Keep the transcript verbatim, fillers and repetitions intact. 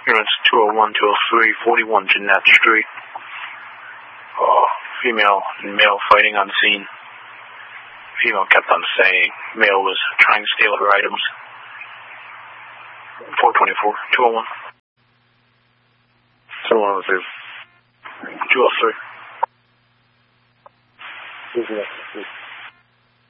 Units two oh one, two oh three, forty-one Jeanette Street. Uh, female and male fighting on scene. Female kept on saying male was trying to steal her items. four twenty-four, two oh one. seven one two. two oh three. two oh three.